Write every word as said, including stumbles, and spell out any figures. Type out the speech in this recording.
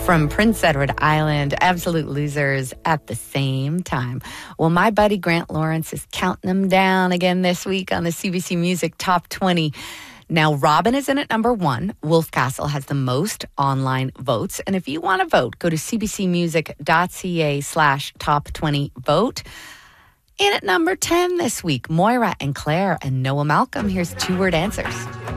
from Prince Edward Island, Absolute Losers at the same time. Well, my buddy Grant Lawrence is counting them down again this week on the C B C Music Top twenty. Now, Robin is in at number one. Wolf Castle has the most online votes. And if you want to vote, go to cbcmusic.ca slash top 20 vote. In at number ten this week, Moira and Claire and Noah Malcolm. Here's two word answers.